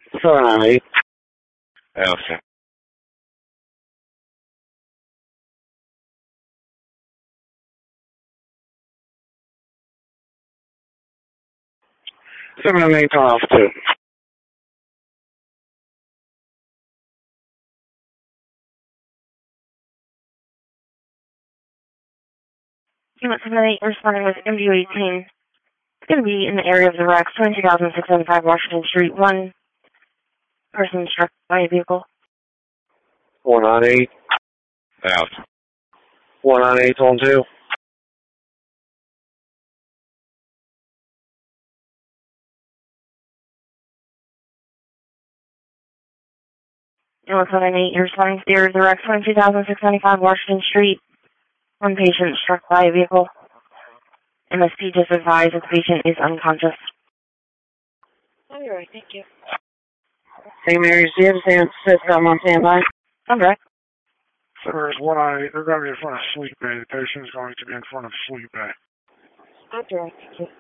798. Okay. 798 off 2. Unit 78 responding with MU18. It's going to be in the area of the wreck, 22,675 Washington Street. One person struck by a vehicle. 498. Out. 498 on 2. Unit 78 responding to the area of the wreck, 22,675 Washington Street. One patient struck by a vehicle. MSP just advised that the patient is unconscious. All right, thank you. St. Mary's, do you have I'm on standby? I'm direct. Sir, they're going to be in front of sleep bay. The patient's going to be in front of sleep bay. I'm direct.